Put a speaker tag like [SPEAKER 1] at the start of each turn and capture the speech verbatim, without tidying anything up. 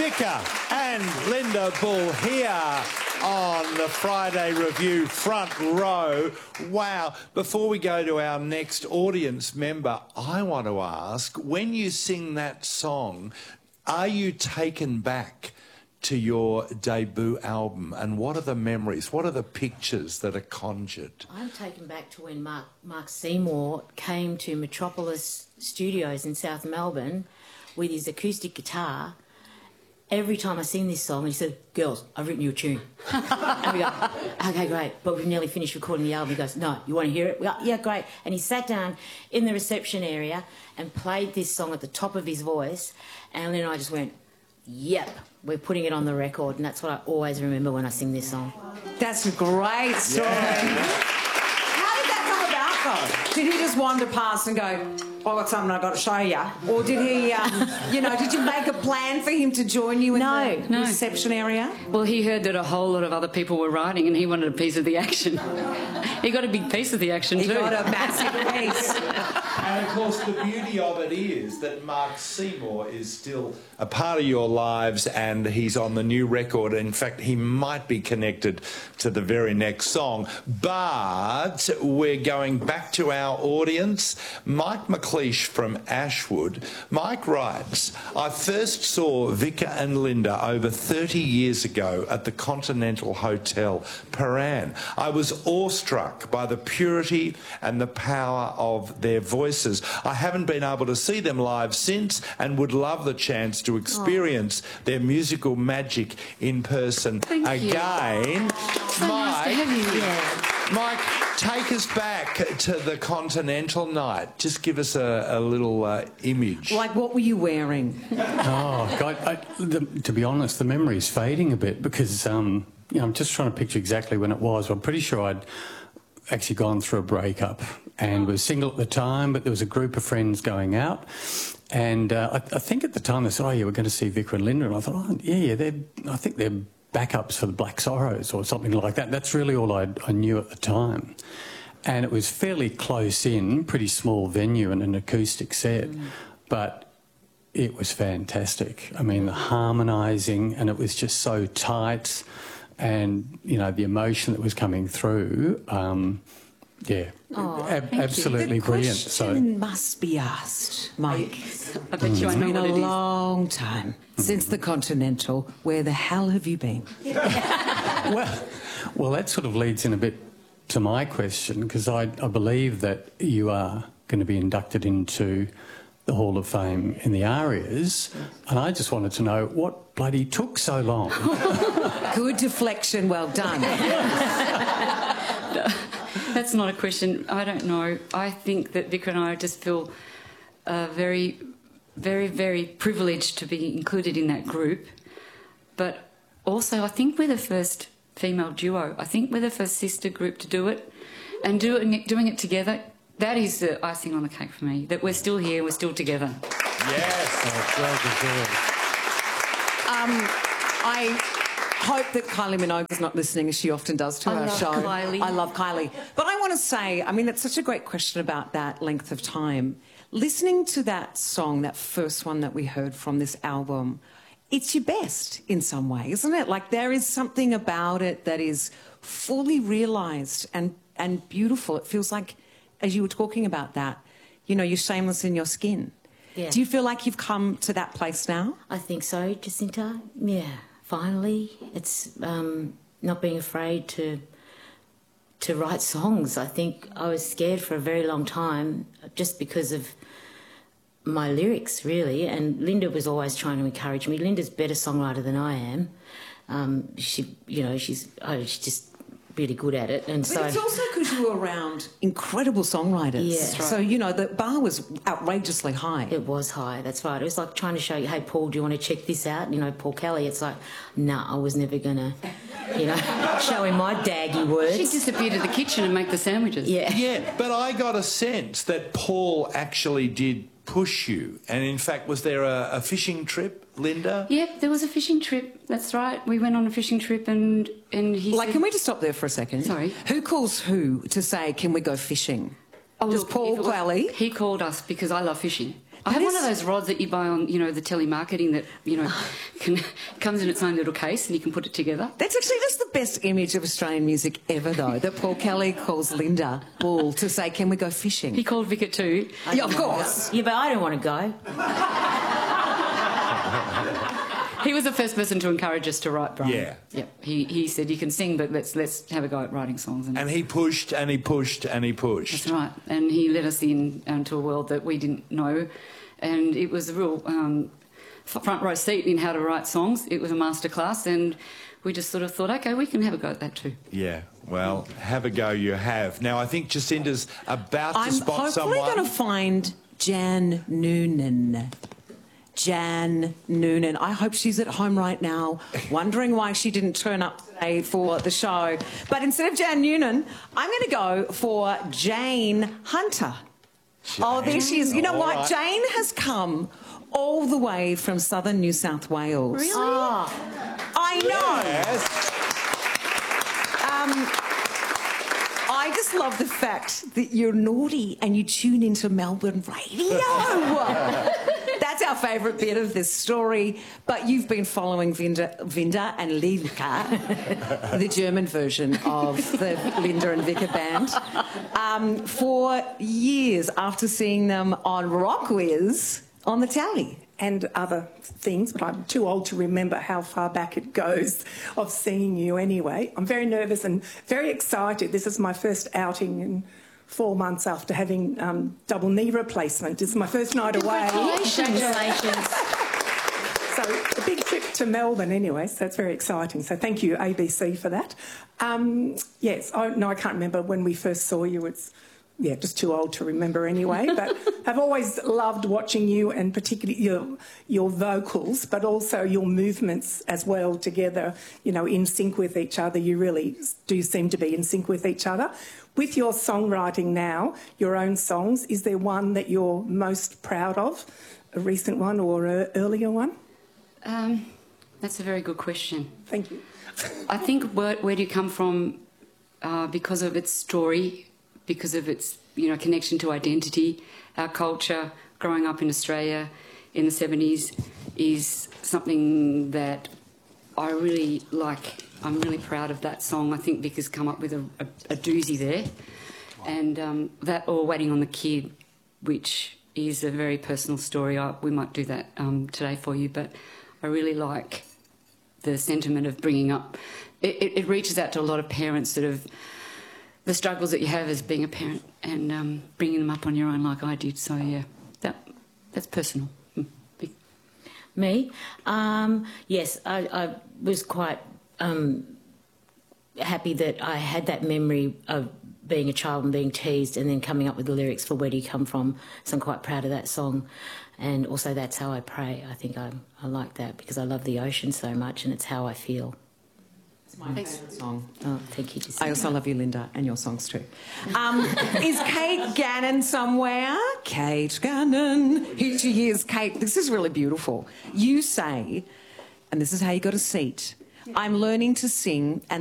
[SPEAKER 1] Vicar and Linda Bull here on the Friday Review front row. Wow. Before we go to our next audience member, I want to ask, when you sing that song, are you taken back to your debut album, and what are the memories, what are the pictures that are conjured?
[SPEAKER 2] I'm taken back to when Mark, Mark Seymour came to Metropolis Studios in South Melbourne with his acoustic guitar. Every time I sing this song, he said, "Girls, I've written you a tune." And we go, "Okay, great, but we've nearly finished recording the album." He goes, "No, you want to hear it?" We go, "Yeah, great." And he sat down in the reception area and played this song at the top of his voice, and then I just went, "Yep, we're putting it on the record." And that's what I always remember when I sing this song.
[SPEAKER 3] That's a great story.
[SPEAKER 1] Yeah.
[SPEAKER 3] How did that come about, though? Did he just wander past and go, "I've got something I've got to show you"? Or did he, um, you know, did you make a plan for him to join you in
[SPEAKER 2] No,
[SPEAKER 3] the
[SPEAKER 4] no.
[SPEAKER 3] reception area?
[SPEAKER 4] Well, he heard that a whole lot of other people were writing and he wanted a piece of the action. He got a big piece of the action
[SPEAKER 3] He
[SPEAKER 4] too.
[SPEAKER 3] got a massive piece.
[SPEAKER 1] And of course the beauty of it is that Mark Seymour is still a part of your lives, and he's on the new record. In fact, he might be connected to the very next song. But we're going back to our audience. Mike McLeish from Ashwood. Mike writes, "I first saw Vicar and Linda over thirty years ago at the Continental Hotel, Paran. I was awestruck by the purity and the power of their voices. I haven't been able to see them live since and would love the chance to experience oh. their musical magic in person
[SPEAKER 4] Thank
[SPEAKER 1] again."
[SPEAKER 4] You. So nice to have you.
[SPEAKER 1] Yeah. Mike, take us back to the Continental night. Just give us a, a little uh, image.
[SPEAKER 3] Like, what were you wearing?
[SPEAKER 5] Oh, God, I, the, to be honest, the memory's fading a bit because um, you know, I'm just trying to picture exactly when it was. I'm pretty sure I'd actually gone through a breakup and was single at the time, but there was a group of friends going out. And uh, I, I think at the time they said, "Oh, yeah, we're going to see Vicar and Linda." And I thought, "Oh, yeah, yeah, they're, I think they're backups for the Black Sorrows or something like that." That's really all I, I knew at the time. And it was fairly close in, pretty small venue and an acoustic set, mm. but it was fantastic. I mean, the harmonising, and it was just so tight, and, you know, the emotion that was coming through, um, yeah,
[SPEAKER 2] Oh,
[SPEAKER 5] ab absolutely
[SPEAKER 3] you. The
[SPEAKER 5] brilliant.
[SPEAKER 3] question
[SPEAKER 5] So
[SPEAKER 3] must be asked, Mike.
[SPEAKER 4] I bet you I
[SPEAKER 3] It's
[SPEAKER 4] know
[SPEAKER 3] been
[SPEAKER 4] what
[SPEAKER 3] a
[SPEAKER 4] it is.
[SPEAKER 3] long time since the Continental. Where the hell have you been?
[SPEAKER 5] well, well, that sort of leads in a bit to my question, because I, I believe that you are going to be inducted into the Hall of Fame in the Arias, and I just wanted to know what bloody took so long.
[SPEAKER 3] Good deflection, well done.
[SPEAKER 4] That's not a question. I don't know. I think that Vicar and I just feel uh, very, very, very privileged to be included in that group. But also, I think we're the first female duo. I think we're the first sister group to do it, and do it, doing it together. That is the icing on the cake for me. That we're still here, we're still together.
[SPEAKER 1] Yes,
[SPEAKER 5] That's well deserved.
[SPEAKER 3] Um, I hope that Kylie Minogue is not listening, as she often does to
[SPEAKER 4] I
[SPEAKER 3] our
[SPEAKER 4] love
[SPEAKER 3] show.
[SPEAKER 4] Kylie.
[SPEAKER 3] I love Kylie. But I want to say, I mean, it's such a great question about that length of time. Listening to that song, that first one that we heard from this album, it's your best in some way, isn't it? Like, there is something about it that is fully realised and, and beautiful. It feels like, as you were talking about that, you know, you're shameless in your skin.
[SPEAKER 2] Yeah.
[SPEAKER 3] Do you feel like you've come to that place now?
[SPEAKER 2] I think so, Jacinta. Yeah, finally. It's um, not being afraid to to write songs. I think I was scared for a very long time just because of my lyrics, really. And Linda was always trying to encourage me. Linda's a better songwriter than I am. Um, she, you know, she's, oh, she's just really good at it. And
[SPEAKER 3] But
[SPEAKER 2] so
[SPEAKER 3] it's also because you were around incredible songwriters.
[SPEAKER 2] Yeah. That's right.
[SPEAKER 3] So, you know, the bar was outrageously high.
[SPEAKER 2] it was high, that's right. It was like trying to show you, "Hey, Paul, do you want to check this out?" You know, Paul Kelly. It's like, nah, I was never going to, you know, show him my daggy words.
[SPEAKER 4] She'd disappear to the kitchen and make the sandwiches.
[SPEAKER 2] Yeah.
[SPEAKER 1] Yeah, but I got a sense that Paul actually did push you. And in fact, was there a, a fishing trip, Linda?
[SPEAKER 4] Yep, there was a fishing trip. That's right. We went on a fishing trip, and and he
[SPEAKER 3] Like,
[SPEAKER 4] said,
[SPEAKER 3] can we just stop there for a second?
[SPEAKER 4] Sorry.
[SPEAKER 3] Who calls who to say, "Can we go fishing"?
[SPEAKER 4] Oh,
[SPEAKER 3] Does
[SPEAKER 4] look,
[SPEAKER 3] Paul
[SPEAKER 4] if it was-
[SPEAKER 3] Quelly?
[SPEAKER 4] He called us because I love fishing. I have
[SPEAKER 3] That
[SPEAKER 4] one of
[SPEAKER 3] is-
[SPEAKER 4] those rods that you buy on, you know, the telemarketing that, you know, can, comes in its own little case and you can put it together.
[SPEAKER 3] That's actually that's the best image of Australian music ever, though. That Paul Kelly calls Linda Bull to say, "Can we go fishing?"
[SPEAKER 4] He called Vic it too.
[SPEAKER 3] Yeah, of course.
[SPEAKER 2] Yeah, but I don't want to go.
[SPEAKER 4] He was the first person to encourage us to write, Brian.
[SPEAKER 1] Yeah.
[SPEAKER 4] Yeah. He, he said, you can sing, but let's let's have a go at writing songs. And,
[SPEAKER 1] And he pushed and he pushed and he pushed.
[SPEAKER 4] that's right. And he let us in um, to a world that we didn't know. And it was a real um, front row seat in how to write songs. It was a masterclass, and we just sort of thought, OK, we can have a go at that too.
[SPEAKER 1] Yeah, well, have a go you have. Now, I think Jacinda's about to
[SPEAKER 3] I'm
[SPEAKER 1] spot
[SPEAKER 3] hopefully
[SPEAKER 1] someone.
[SPEAKER 3] going to find Jan Noonan. Jan Noonan. I hope she's at home right now, wondering why she didn't turn up today for the show. But instead of Jan Noonan, I'm going to go for Jane Hunter. Oh, there she is. You know
[SPEAKER 1] All
[SPEAKER 3] what?
[SPEAKER 1] right.
[SPEAKER 3] Jane has come all the way from southern New South Wales.
[SPEAKER 2] Really?
[SPEAKER 3] I know.
[SPEAKER 1] Yes.
[SPEAKER 3] I just love the fact that you're naughty and you tune into Melbourne radio. That's our favourite bit of this story. But you've been following Vinda, Vinda and Linka, the German version of the Linda and Vicar band, um, for years after seeing them on Rock Whiz on the telly.
[SPEAKER 6] And other things, but I'm too old to remember how far back it goes of seeing you anyway. I'm very nervous and very excited. This is my first outing in four months after having um, double knee replacement. This is my first night away.
[SPEAKER 2] Congratulations.
[SPEAKER 6] So a big trip to Melbourne anyway, so that's very exciting. So thank you, A B C, for that. Um, yes, I, no, I can't remember when we first saw you. It's yeah, just too old to remember anyway, but I've always loved watching you, and particularly your your vocals, but also your movements as well together, you know, in sync with each other. You really do seem to be in sync with each other. With your songwriting now, your own songs, is there one that you're most proud of, a recent one or an earlier one?
[SPEAKER 4] Um, that's a very good question.
[SPEAKER 6] Thank you.
[SPEAKER 4] I think where, where do you come from, uh, because of its story, because of its, you know, connection to identity, our culture, growing up in Australia in the seventies, is something that I really like. I'm really proud of that song. I think Vic has come up with a, a, a doozy there. And um, that, or Waiting on the Kid, which is a very personal story. I, we might do that um, today for you, but I really like the sentiment of bringing up. It, it, it reaches out to a lot of parents that have the struggles that you have as being a parent, and um, bringing them up on your own like I did. So yeah, that that's personal. Big.
[SPEAKER 2] Me? Um, yes, I, I was quite um, happy that I had that memory of being a child and being teased, and then coming up with the lyrics for Where Do You Come From. So I'm quite proud of that song. And also That's How I Pray. I think I, I like that because I love the ocean so much, and it's how I feel.
[SPEAKER 3] It's my favourite song.
[SPEAKER 2] Oh, thank you, Jacinda.
[SPEAKER 3] I also love you, Linda, and your songs too. Um, is Kate Gannon somewhere? Kate Gannon. Here she is, Kate. This is really beautiful. You say, and this is how you got a seat, I'm learning to sing and